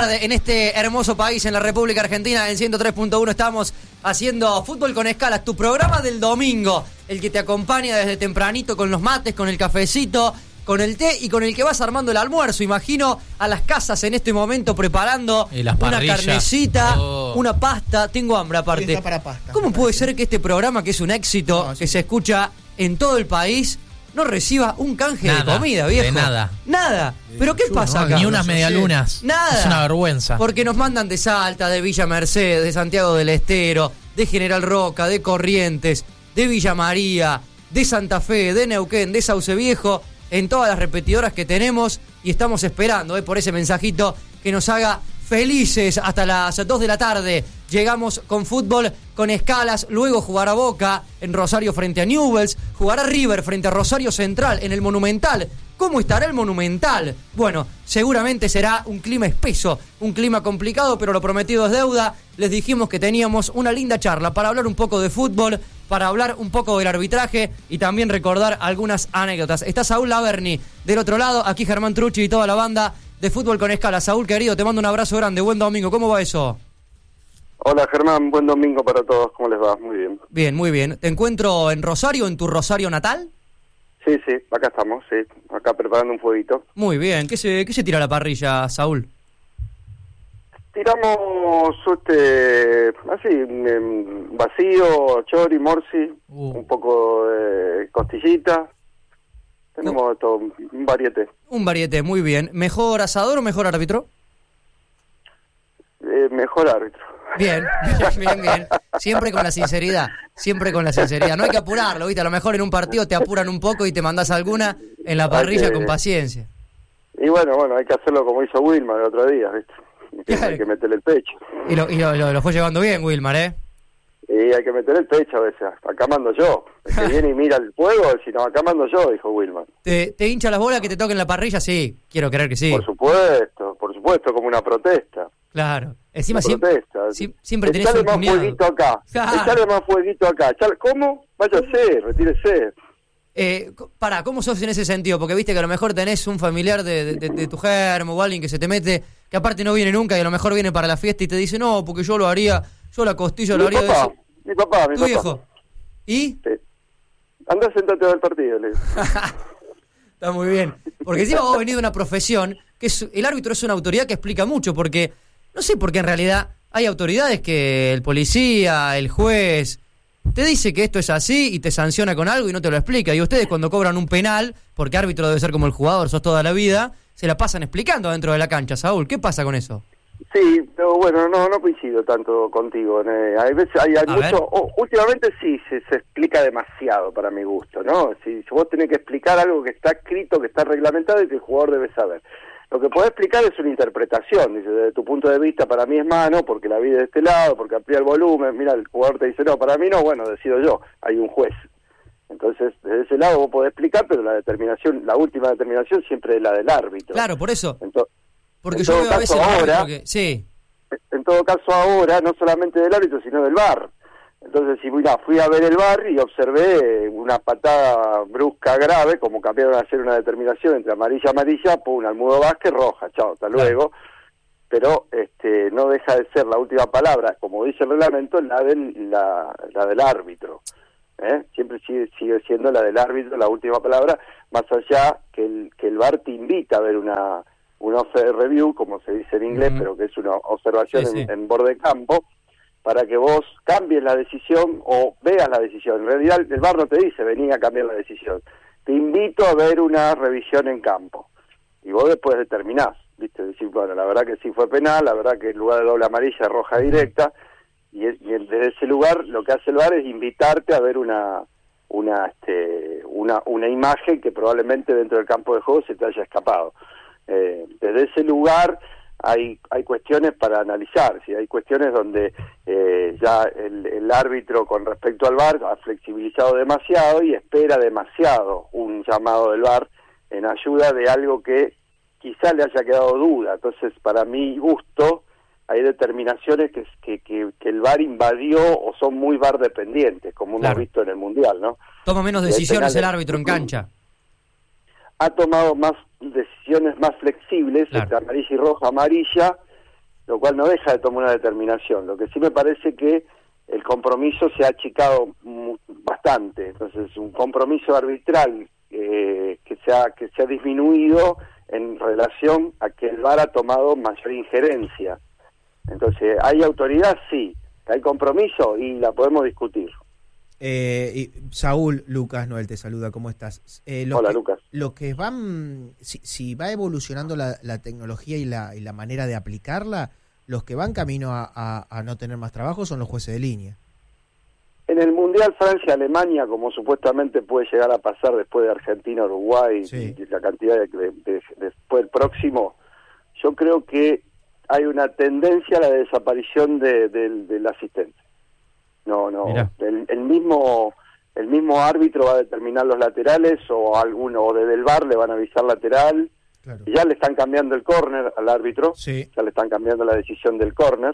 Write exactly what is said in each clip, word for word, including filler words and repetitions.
tarde en este hermoso país, en la República Argentina, en ciento tres punto uno estamos haciendo Fútbol con Escalas, tu programa del domingo, el que te acompaña desde tempranito con los mates, con el cafecito, con el té y con el que vas armando el almuerzo. Imagino a las casas en este momento preparando una carnecita, oh. una pasta. Tengo hambre aparte. Para pasta, ¿Cómo puede ser que este programa, que es un éxito, no, sí. que se escucha en todo el país, no reciba un canje nada, de comida, viejo? De nada. Nada. ¿Pero qué pasa acá? Ni unas medialunas. Nada. Es una vergüenza. Porque nos mandan de Salta, de Villa Mercedes, de Santiago del Estero, de General Roca, de Corrientes, de Villa María, de Santa Fe, de Neuquén, de Sauce Viejo, en todas las repetidoras que tenemos, y estamos esperando eh, por ese mensajito que nos haga felices hasta las dos de la tarde. Llegamos con Fútbol con Escalas, luego jugará Boca en Rosario frente a Newell's, jugará River frente a Rosario Central en el Monumental. ¿Cómo estará el Monumental? Bueno, seguramente será un clima espeso, un clima complicado, pero lo prometido es deuda. Les dijimos que teníamos una linda charla para hablar un poco de fútbol, para hablar un poco del arbitraje y también recordar algunas anécdotas. Está Saúl Laverni del otro lado, aquí Germán Trucci y toda la banda de Fútbol con Escalas. Saúl, querido, te mando un abrazo grande, buen domingo, ¿cómo va eso? Hola Germán, buen domingo para todos, ¿cómo les va? Muy bien. Bien, muy bien. ¿Te encuentro en Rosario, en tu Rosario natal? Sí, sí, acá estamos, sí, acá preparando un fueguito. Muy bien, ¿qué se, qué se tira a la parrilla, Saúl? Tiramos este, así, vacío, chori, morsi, uh. un poco de costillita. Tenemos uh. todo, un variete. Un variete, muy bien. ¿Mejor asador o mejor árbitro? Eh, mejor árbitro. Bien, bien, bien, bien. Siempre con la sinceridad, siempre con la sinceridad. No hay que apurarlo, ¿viste? A lo mejor en un partido te apuran un poco y te mandás alguna en la parrilla que, con paciencia. Y bueno, bueno, hay que hacerlo como hizo Wilmar el otro día, ¿viste? Claro. Hay que meterle el pecho. Y lo, y lo, lo, lo fue llevando bien Wilmar, ¿eh? Y hay que meter el pecho a veces. Acá mando yo. El que viene y mira el fuego, si no, acá mando yo, dijo Wilmar. ¿Te, ¿Te hincha las bolas que te toquen la parrilla? Sí, quiero creer que sí. Por supuesto, por supuesto, como una protesta. Claro. Encima siempre, siempre tenés un más fueguito acá. Claro. Echale más fueguito acá. ¿Cómo? Váyase, retírese. Eh, pará, ¿cómo sos en ese sentido? Porque viste que a lo mejor tenés un familiar de, de, de, de tu germo o alguien que se te mete, que aparte no viene nunca y a lo mejor viene para la fiesta y te dice, no, porque yo lo haría, yo la costilla lo mi haría. Papá, de mi papá, mi ¿Tu papá. viejo? ¿Y? Sí. Andá, sentate a ver el partido, le digo. Está muy bien. Porque encima vos venís de una profesión que es, el árbitro es una autoridad que explica mucho, porque no sé por qué en realidad hay autoridades que el policía, el juez, te dice que esto es así y te sanciona con algo y no te lo explica. Y ustedes cuando cobran un penal, porque árbitro debe ser como el jugador, sos toda la vida, se la pasan explicando dentro de la cancha. Saúl, ¿qué pasa con eso? Sí, pero bueno, no no coincido tanto contigo. Eh. Hay veces, hay, hay mucho, oh, últimamente sí se, se explica demasiado para mi gusto, ¿no? Si, si vos tenés que explicar algo que está escrito, que está reglamentado y que el jugador debe saber. Lo que podés explicar es una interpretación, dice, desde tu punto de vista para mí es mano, porque la vi de este lado, porque amplía el volumen, mira, el jugador te dice, no, para mí no, bueno, decido yo, hay un juez. Entonces, desde ese lado vos podés explicar, pero la determinación, la última determinación siempre es la del árbitro. Claro, por eso. Entonces, porque en yo todo veo a veces caso ahora, porque... sí. en todo caso ahora, no solamente del árbitro, sino del V A R. Entonces, si mira, fui a ver el V A R y observé una patada brusca grave, como cambiaron a hacer una determinación entre amarilla y amarilla, pum, Almudo Vázquez, roja, chao, hasta luego. Claro. Pero este no deja de ser la última palabra, como dice el reglamento, la del, la, la del árbitro. ¿eh? Siempre sigue, sigue siendo la del árbitro la última palabra, más allá que el, que el V A R te invita a ver una, una review, como se dice en inglés, uh-huh. pero que es una observación sí, en, sí. en borde de campo, para que vos cambies la decisión o veas la decisión. En realidad el V A R no te dice, vení a cambiar la decisión. Te invito a ver una revisión en campo. Y vos después determinás, ¿viste? Decir, bueno, la verdad que sí fue penal, la verdad que en lugar de doble amarilla es roja directa. Y, es, y desde ese lugar lo que hace el V A R es invitarte a ver una una este una una imagen que probablemente dentro del campo de juego se te haya escapado. Eh, desde ese lugar hay hay cuestiones para analizar, ¿sí? Hay cuestiones donde eh, ya el, el árbitro con respecto al V A R ha flexibilizado demasiado y espera demasiado un llamado del V A R en ayuda de algo que quizá le haya quedado duda. Entonces, para mi gusto, hay determinaciones que, que, que, que el V A R invadió o son muy V A R dependientes, como hemos claro. visto en el Mundial, ¿no? Toma menos decisiones el árbitro en cancha. Ha tomado más decisiones más flexibles, claro. entre amarilla y roja, amarilla, lo cual no deja de tomar una determinación. Lo que sí me parece que el compromiso se ha achicado bastante, entonces un compromiso arbitral eh, que se ha, que se ha disminuido en relación a que el V A R ha tomado mayor injerencia. Entonces, ¿hay autoridad? Sí. ¿Hay compromiso? Y la podemos discutir. Eh, y Saúl, Lucas Noel te saluda, ¿cómo estás? Eh, Hola, que, Lucas. Lo que van, si, si va evolucionando la, la tecnología y la, y la manera de aplicarla, los que van camino a, a, a no tener más trabajo son los jueces de línea. En el Mundial Francia-Alemania, como supuestamente puede llegar a pasar después de Argentina-Uruguay, sí. y la cantidad de, de, de después del próximo, yo creo que hay una tendencia a la desaparición de, de, del asistente. No, no, el, el mismo el mismo árbitro va a determinar los laterales o alguno o desde el V A R le van a avisar lateral. Claro. Ya le están cambiando el córner al árbitro, sí. ya le están cambiando la decisión del córner,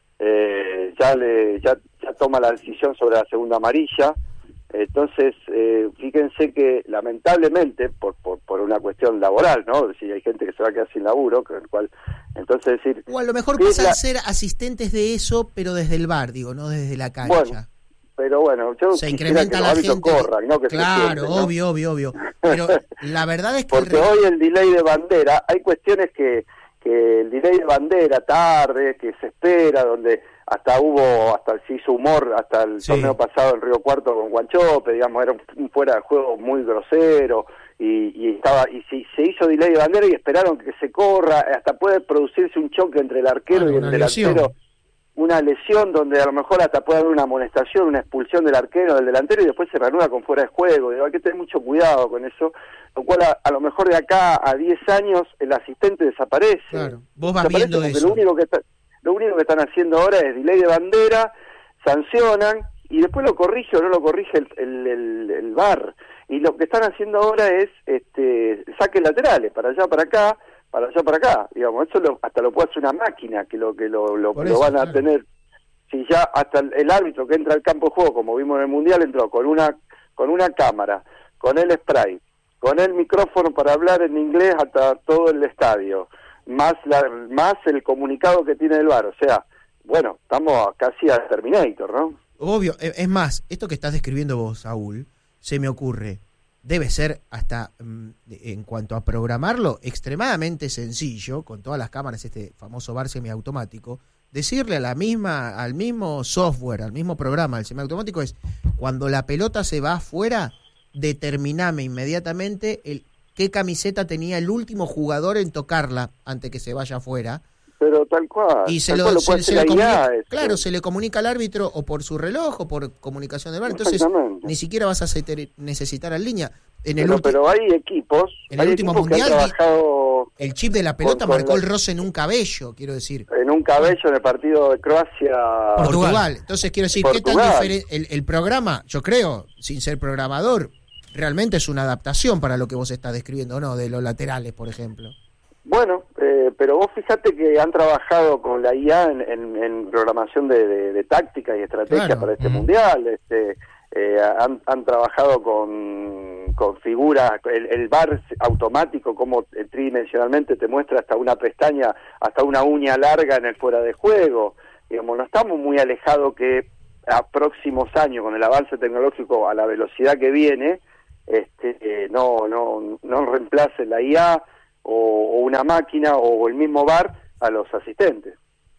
eh, ya le ya, ya toma la decisión sobre la segunda amarilla. Entonces, eh, fíjense que lamentablemente, por, por por una cuestión laboral, ¿no? Si hay gente que se va a quedar sin laburo, con el cual, entonces decir... O a lo mejor pasan la... a ser asistentes de eso, pero desde el V A R, digo, no desde la cancha. Bueno, pero bueno, yo se incrementa que la gente... corran, ¿no? Que claro, se sienten, ¿no? obvio, obvio, obvio. Pero la verdad es que... Porque el... hoy el delay de bandera, hay cuestiones que, que el delay de bandera tarde, que se espera, donde... hasta hubo, hasta se hizo humor, hasta el sí. torneo pasado en Río Cuarto con Guanchope, digamos, era un, un fuera de juego muy grosero, y, y estaba y se, se hizo delay de bandera y esperaron que se corra, hasta puede producirse un choque entre el arquero ah, y el delantero, lesión. Una lesión donde a lo mejor hasta puede haber una amonestación, una expulsión del arquero, del delantero, y después se reanuda con fuera de juego. Digo, hay que tener mucho cuidado con eso, lo cual a, a lo mejor de acá a diez años el asistente desaparece. Claro, vos vas viendo eso. Lo único que está, Lo único que están haciendo ahora es delay de bandera, sancionan y después lo corrige o no lo corrige el, el, el, el V A R. Y lo que están haciendo ahora es este saques laterales, para allá, para acá, para allá, para acá. Digamos, eso lo, hasta lo puede hacer una máquina que lo que lo, lo, lo van a claro. tener. Si ya hasta el, el árbitro que entra al campo de juego, como vimos en el Mundial, entró con una con una cámara, con el spray, con el micrófono para hablar en inglés hasta todo el estadio. Más la, más el comunicado que tiene el V A R, o sea, bueno, estamos casi a Terminator, ¿no? Obvio, es más, esto que estás describiendo vos, Saúl, se me ocurre, debe ser hasta, en cuanto a programarlo, extremadamente sencillo, con todas las cámaras, este famoso V A R semiautomático, decirle a la misma, al mismo software, al mismo programa, el semiautomático es, cuando la pelota se va afuera, determiname inmediatamente el qué camiseta tenía el último jugador en tocarla antes que se vaya afuera. Pero tal cual. Y se tal lo, cual lo se, se le comunica, I A, claro, se le comunica al árbitro o por su reloj o por comunicación del V A R. Entonces, ni siquiera vas a necesitar al línea. En el pero, pero hay equipos. En hay el último equipos mundial, trabajado el chip de la pelota con, marcó con el roce en un cabello, quiero decir. En un cabello en el partido de Croacia. Portugal. Portugal. Entonces, quiero decir, Portugal. ¿qué tan diferente? El, el programa, yo creo, sin ser programador, realmente es una adaptación para lo que vos estás describiendo, ¿no? De los laterales, por ejemplo. Bueno, eh, pero vos fíjate que han trabajado con la I A en, en, en programación de, de, de táctica y estrategia claro. para este mm. mundial. Este, eh, han, han trabajado con, con figuras, el, el V A R automático, como tridimensionalmente te muestra hasta una pestaña, hasta una uña larga en el fuera de juego. Digamos, no estamos muy alejados que a próximos años, con el avance tecnológico a la velocidad que viene, este eh, no no no reemplace la I A o, o una máquina o el mismo V A R a los asistentes.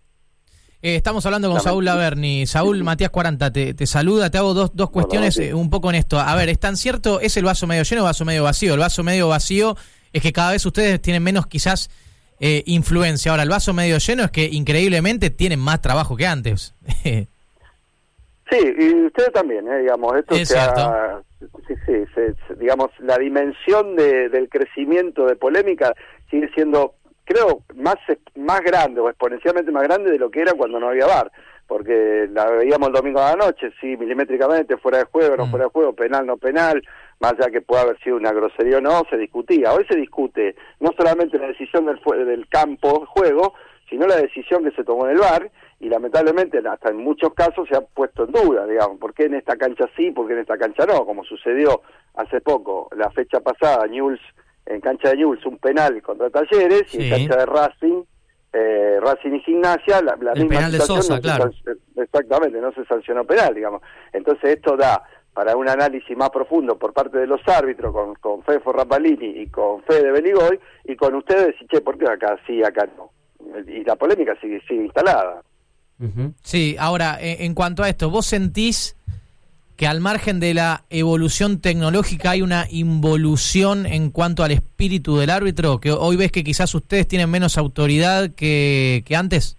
Eh, estamos hablando con Saúl Laverni. Saúl, Matías Cuaranta te, te saluda, te hago dos, dos cuestiones eh, un poco en esto. A ver, ¿es tan cierto, es el vaso medio lleno o vaso medio vacío? El vaso medio vacío es que cada vez ustedes tienen menos quizás eh, influencia. Ahora, el vaso medio lleno es que increíblemente tienen más trabajo que antes. Sí, y ustedes también, ¿eh? Digamos, esto es se ha, sí, sí, se, se, digamos, la dimensión de, del crecimiento de polémica sigue siendo, creo, más más grande o exponencialmente más grande de lo que era cuando no había V A R, porque la veíamos el domingo a la noche, sí, milimétricamente, fuera de juego, no mm. fuera de juego, penal, no penal, más allá que pueda haber sido una grosería o no, se discutía. Hoy se discute no solamente la decisión del, del campo juego, sino la decisión que se tomó en el V A R, y lamentablemente hasta en muchos casos se ha puesto en duda, digamos, ¿por qué en esta cancha sí, por qué en esta cancha no? Como sucedió hace poco, la fecha pasada, Newell's, en cancha de Newell's un penal contra Talleres, sí. y en cancha de Racing, eh, Racing y Gimnasia, la, la el misma penal de situación Sosa, no claro. se, exactamente, no se sancionó penal, digamos. Entonces esto da para un análisis más profundo por parte de los árbitros, con, con Fefo Rapalini y con Fede Beligoy, y con ustedes, y che, ¿por qué acá sí, acá no? Y la polémica sigue, sigue instalada. Uh-huh. Sí, ahora, en, en cuanto a esto, ¿vos sentís que al margen de la evolución tecnológica hay una involución en cuanto al espíritu del árbitro? ¿Que hoy ves que quizás ustedes tienen menos autoridad que, que antes?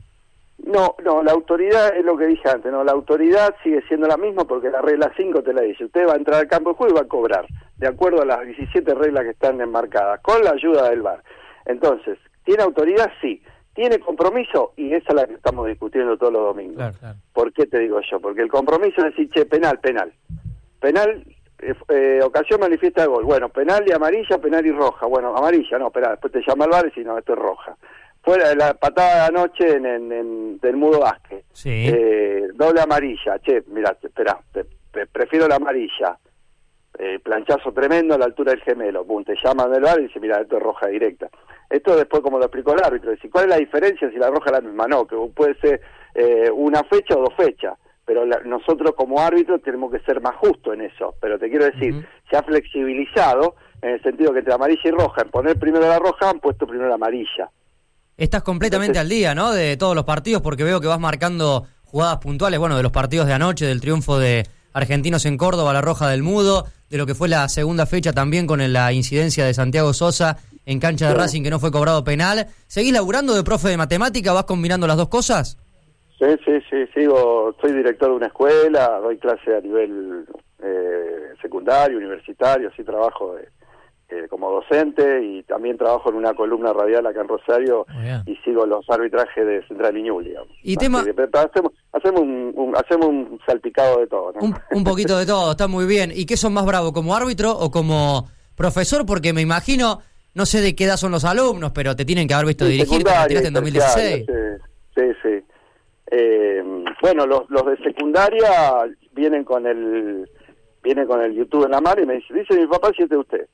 No, no, la autoridad es lo que dije antes, no, la autoridad sigue siendo la misma porque la regla cinco te la dice, usted va a entrar al campo de juego y va a cobrar, de acuerdo a las diecisiete reglas que están enmarcadas, con la ayuda del V A R. Entonces, ¿tiene autoridad? Sí. ¿Tiene compromiso? Y esa es la que estamos discutiendo todos los domingos. Claro, claro. ¿Por qué te digo yo? Porque el compromiso es decir, che, penal, penal. Penal, eh, eh, ocasión manifiesta de gol. Bueno, penal y amarilla, penal y roja. Bueno, amarilla, no, espera, después te llama el V A R y dice, no, esto es roja. Fuera de la patada de anoche en, en, en del Mudo Vázquez. Sí. Eh, doble amarilla. Che, mira, espera, te, te, prefiero la amarilla. Eh, planchazo tremendo a la altura del gemelo. Pum, te llaman del V A R y dice, mira, esto es roja directa. Esto después, como lo explicó el árbitro, decir, ¿cuál es la diferencia si la roja es la misma? No, que puede ser eh, una fecha o dos fechas, pero la, nosotros como árbitros tenemos que ser más justos en eso. Pero te quiero decir, uh-huh. se ha flexibilizado en el sentido que entre amarilla y roja, en poner primero la roja, han puesto primero la amarilla. Estás completamente Entonces, al día, ¿no?, de todos los partidos, porque veo que vas marcando jugadas puntuales, bueno, de los partidos de anoche, del triunfo de Argentinos en Córdoba, la roja del Mudo, de lo que fue la segunda fecha también con la incidencia de Santiago Sosa en cancha de sí. Racing, que no fue cobrado penal. ¿Seguís laburando de profe de matemática? ¿Vas combinando las dos cosas? Sí, sí, sí, sigo, soy director de una escuela, doy clase a nivel eh, secundario, universitario, sí trabajo de, eh, como docente y también trabajo en una columna radial acá en Rosario oh, yeah. y sigo los arbitrajes de Central y Ñuble, digamos. Y tema... que, hacemos, hacemos, un, un, hacemos un salpicado de todo, ¿no? Un, un poquito de todo, está muy bien. ¿Y qué son más bravos, como árbitro o como profesor? Porque me imagino... No sé de qué edad son los alumnos, pero te tienen que haber visto sí, dirigir, te retiraste en dos mil dieciséis. Sí, sí. sí. Eh, bueno, los, los de secundaria vienen con el vienen con el YouTube en la mano y me dicen, dice mi papá, si es de usted.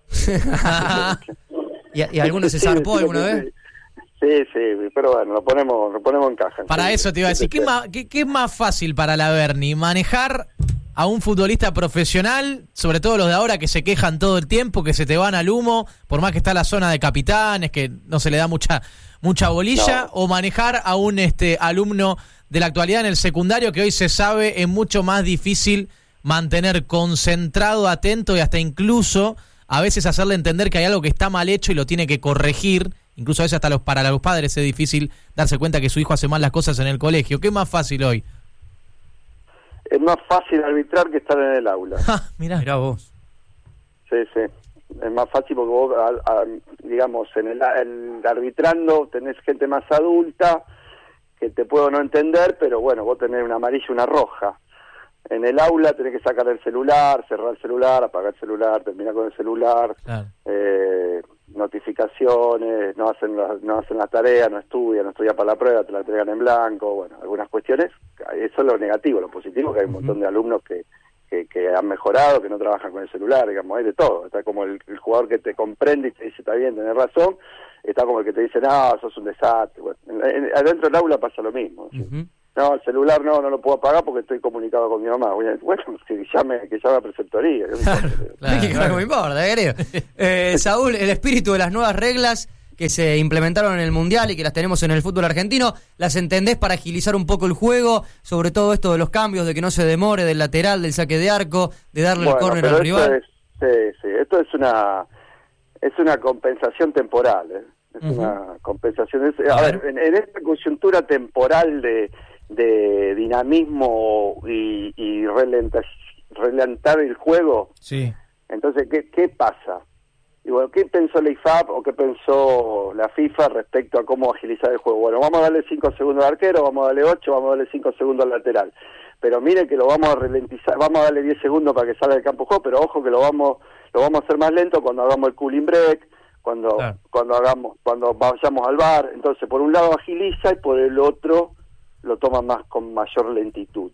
¿Y, ¿Y alguno se zarpó sí, alguna sí, vez? Sí, sí, pero bueno, lo ponemos, lo ponemos en caja. Para sí, eso te iba a decir, ¿qué, más, qué, ¿qué es más fácil para la Berni? ¿Manejar a un futbolista profesional, sobre todo los de ahora que se quejan todo el tiempo, que se te van al humo, por más que está la zona de capitanes, que no se le da mucha mucha bolilla, no. o manejar a un este alumno de la actualidad en el secundario que hoy se sabe es mucho más difícil mantener concentrado, atento y hasta incluso a veces hacerle entender que hay algo que está mal hecho y lo tiene que corregir, incluso a veces hasta los para los padres es difícil darse cuenta que su hijo hace mal las cosas en el colegio? ¿Qué es más fácil hoy? Es más fácil arbitrar que estar en el aula. Ah, mirá. mirá vos. Sí, sí. Es más fácil porque vos, a, a, digamos, en el, el arbitrando tenés gente más adulta que te puedo no entender, pero bueno, vos tenés una amarilla y una roja. En el aula tenés que sacar el celular, cerrar el celular, apagar el celular, terminar con el celular, claro. eh, notificaciones, no hacen las, no hacen las tareas, no estudian, no estudian para la prueba, te la entregan en blanco, bueno, algunas cuestiones. Eso es lo negativo. Lo positivo es que hay un montón de alumnos que, que, que han mejorado, que no trabajan con el celular, digamos, hay de todo. Está como el, el jugador que te comprende y te dice, está bien, tenés razón, está como el que te dice, no, sos un desastre. Bueno, en, en, adentro del aula pasa lo mismo. ¿sí? Uh-huh. No, el celular no, no lo puedo apagar porque estoy comunicado con mi mamá. Bueno, que llame, que llame a preceptoría. Claro, claro, claro. No me importa, querido. Eh, Saúl, el espíritu de las nuevas reglas que se implementaron en el Mundial y que las tenemos en el fútbol argentino, ¿las entendés para agilizar un poco el juego? Sobre todo esto de los cambios, de que no se demore, del lateral, del saque de arco, de darle bueno, el córner al rival. Es, sí, sí, esto es una es una compensación temporal, ¿eh? Es uh-huh. una compensación. Es, a, a ver, ver en, en esta coyuntura temporal de, de dinamismo y, y relentar, relentar el juego, sí. Entonces, ¿qué, qué pasa? Y bueno, ¿qué pensó la I F A P o qué pensó la FIFA respecto a cómo agilizar el juego? Bueno, vamos a darle cinco segundos al arquero, vamos a darle ocho, vamos a darle cinco segundos al lateral. Pero miren que lo vamos a ralentizar, vamos a darle diez segundos para que salga del campo de juego, pero ojo que lo vamos lo vamos a hacer más lento cuando hagamos el cooling break, cuando claro. cuando hagamos cuando vayamos al V A R. Entonces, por un lado agiliza y por el otro lo toma más con mayor lentitud.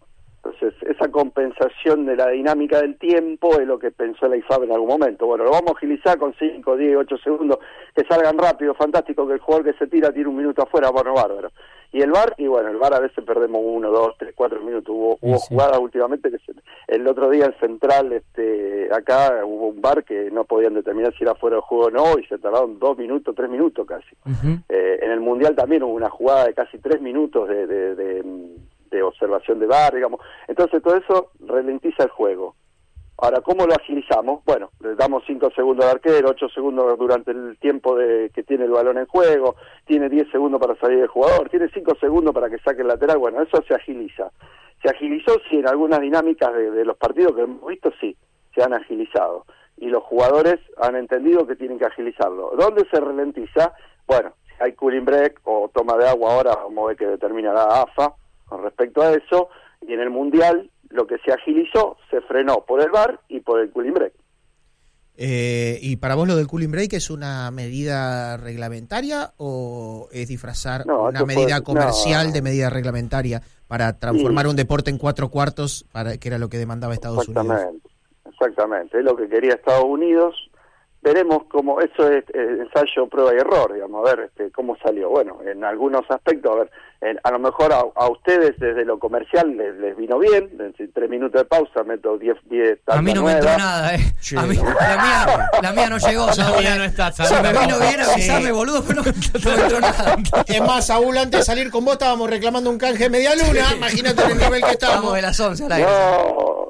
Entonces, esa compensación de la dinámica del tiempo es lo que pensó la I F A B en algún momento. Bueno, lo vamos a agilizar con cinco, diez, ocho segundos, que salgan rápido, fantástico, que el jugador que se tira tiene un minuto afuera, bueno, bárbaro. Y el V A R, y bueno, el V A R a veces perdemos uno, dos, tres, cuatro minutos. Hubo, hubo sí, jugadas sí. últimamente que se, el otro día en Central, este, acá hubo un V A R que no podían determinar si era fuera de juego o no, y se tardaron dos minutos, tres minutos casi. Uh-huh. Eh, en el Mundial también hubo una jugada de casi tres minutos de... de, de de observación de V A R, digamos. Entonces todo eso ralentiza el juego. Ahora, ¿cómo lo agilizamos? Bueno, le damos cinco segundos al arquero, ocho segundos durante el tiempo de que tiene el balón en juego, tiene diez segundos para salir del jugador, tiene cinco segundos para que saque el lateral. Bueno, eso se agiliza. ¿Se agilizó? Sí, en algunas dinámicas de, de los partidos que hemos visto, sí, se han agilizado. Y los jugadores han entendido que tienen que agilizarlo. ¿Dónde se ralentiza? Bueno, hay cooling break o toma de agua ahora, como ve que determinará A F A, con respecto a eso, y en el Mundial lo que se agilizó se frenó por el V A R y por el cooling break. Eh, ¿Y para vos lo del cooling break es una medida reglamentaria o es disfrazar no, una medida puede, comercial no. de medida reglamentaria para transformar sí. un deporte en cuatro cuartos, para que era lo que demandaba Estados exactamente, Unidos? Exactamente, es lo que quería Estados Unidos. Veremos cómo, eso es eh, ensayo, prueba y error, digamos, a ver este, cómo salió. Bueno, en algunos aspectos, a ver, en, a lo mejor a, a ustedes desde lo comercial les, les vino bien, en tres minutos de pausa meto diez, diez A mí no me entró nada, eh. Sí. A mí, la, mía, la mía no llegó, la mía no está. Si me vino bien, avisame, sí. boludo, pero no, no me entró nada. Es más, Saúl, antes de salir con vos estábamos reclamando un canje de media luna, sí. imagínate el nivel que estábamos. Estamos de las once al aire. No.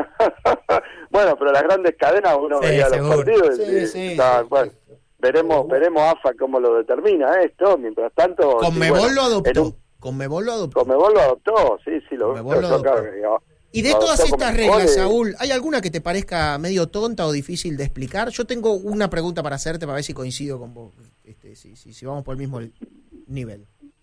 Bueno, pero las grandes cadenas uno sí, veía seguro. los partidos sí, y, sí, está, sí, bueno, sí. veremos veremos A F A cómo lo determina esto, mientras tanto... Conmebol sí, bueno, lo adoptó, un, Conmebol lo adoptó. Conmebol lo adoptó, sí, sí, lo, Conmebol lo, lo adoptó. Claro, y de todas estas reglas, Saúl, ¿hay alguna que te parezca medio tonta o difícil de explicar? Yo tengo una pregunta para hacerte para ver si coincido con vos, este, si, si, si vamos por el mismo nivel.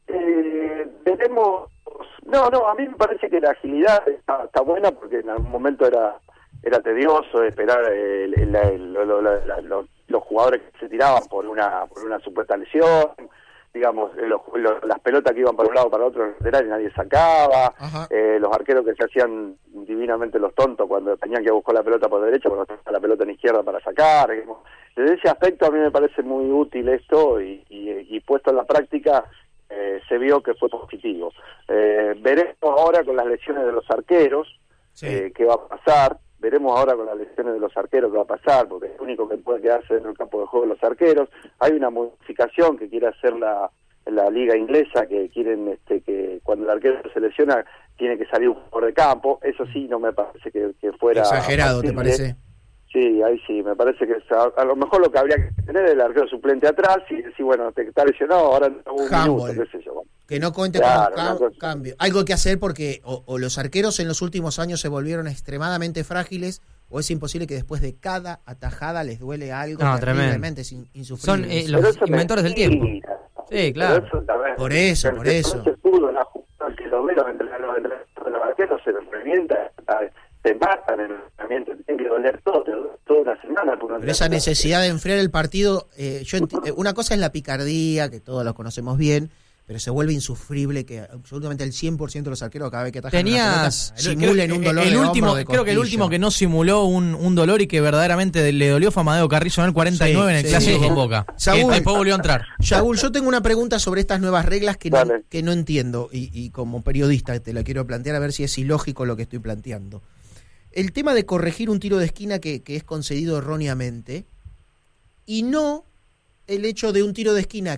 Eh, tenemos... No, no, a mí me parece que la agilidad está, está buena porque en algún momento era... era tedioso esperar el, el, el, el, el, el, los, los jugadores que se tiraban por una por una supuesta lesión, digamos, los, los, las pelotas que iban para un lado para otro lateral y nadie sacaba, eh, los arqueros que se hacían divinamente los tontos cuando tenían que buscar la pelota por derecha, cuando estaba la pelota en izquierda para sacar. Digamos. Desde ese aspecto a mí me parece muy útil esto y, y, y puesto en la práctica eh, se vio que fue positivo. Eh, veremos ahora con las lesiones de los arqueros sí. eh, qué va a pasar. Veremos ahora con las lesiones de los arqueros qué va a pasar, porque es el único que puede quedarse en el campo de juego de los arqueros. Hay una modificación que quiere hacer la, la liga inglesa, que quieren este, que cuando el arquero se lesiona tiene que salir un jugador de campo. Eso sí, no me parece que, que fuera... Exagerado, ¿te parece? Sí, ahí sí, me parece que a, a lo mejor lo que habría que tener es el arquero suplente atrás y decir, bueno, te está lesionado, ahora no un Handball. minuto, qué sé yo. Bueno. Que no cuente claro, con cam- cambio. Algo que hacer porque o, o los arqueros en los últimos años se volvieron extremadamente frágiles o es imposible que después de cada atajada les duele algo no, terriblemente in, insufrible. Son eh, los inventores del tiempo. Sí, claro. Eso, por eso, por eso. El fútbol, la jugada que lo ve, los entrenadores de los arqueros se los revienta, te matan en el entrenamiento, tienen que doler todo, toda una semana. Pero esa necesidad de enfriar el partido, eh, yo ent- una cosa es la picardía, que todos lo conocemos bien, pero se vuelve insufrible que absolutamente el cien por ciento de los arqueros cada vez que atajan Tenías, una pelota simulen un dolor el de último, hombro, de creo que el último que no simuló un, un dolor y que verdaderamente le dolió fue Amadeo Carrillo en el cuarenta y nueve sí, en el sí, clásico sí. con Boca. Saúl, después volvió a entrar. Saúl, yo tengo una pregunta sobre estas nuevas reglas que no, que no entiendo y, y como periodista te la quiero plantear a ver si es ilógico lo que estoy planteando. El tema de corregir un tiro de esquina que, que es concedido erróneamente y no el hecho de un tiro de esquina